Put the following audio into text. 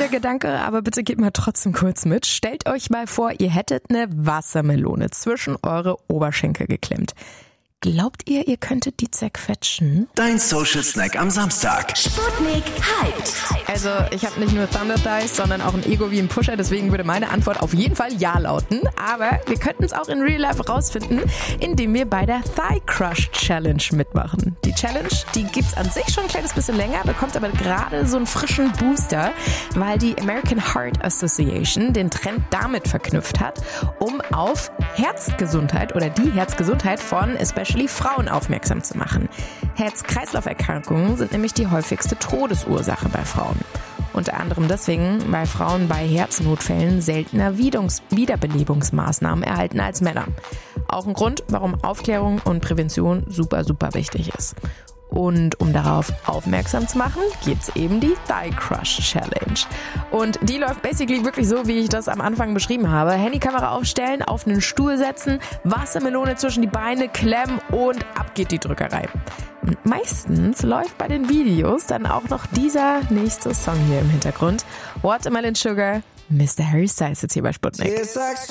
der Gedanke, aber bitte geht mal trotzdem kurz mit. Stellt euch mal vor, ihr hättet eine Wassermelone zwischen eure Oberschenkel geklemmt. Glaubt ihr, ihr könntet die zerquetschen? Dein Social Snack am Samstag. Sputnik Hyped. Also, ich habe nicht nur Thunder Thighs, sondern auch ein Ego wie ein Pusher, deswegen würde meine Antwort auf jeden Fall ja lauten. Aber wir könnten es auch in Real Life rausfinden, indem wir bei der Thigh Crush Challenge mitmachen. Die Challenge, die gibt's an sich schon ein kleines bisschen länger, bekommt aber gerade so einen frischen Booster, weil die American Heart Association den Trend damit verknüpft hat, um auf Herzgesundheit oder die Herzgesundheit von especially Frauen aufmerksam zu machen. Herz-Kreislauf-Erkrankungen sind nämlich die häufigste Todesursache bei Frauen. Unter anderem deswegen, weil Frauen bei Herznotfällen seltener Wiederbelebungsmaßnahmen erhalten als Männer. Auch ein Grund, warum Aufklärung und Prävention super, super wichtig ist. Und um darauf aufmerksam zu machen, gibt's eben die Thigh Crush Challenge. Und die läuft basically wirklich so, wie ich das am Anfang beschrieben habe. Handykamera aufstellen, auf einen Stuhl setzen, Wassermelone zwischen die Beine klemmen und ab geht die Drückerei. Und meistens läuft bei den Videos dann auch noch dieser nächste Song hier im Hintergrund. Watermelon Sugar, Mr. Harry Styles jetzt hier bei Sputnik.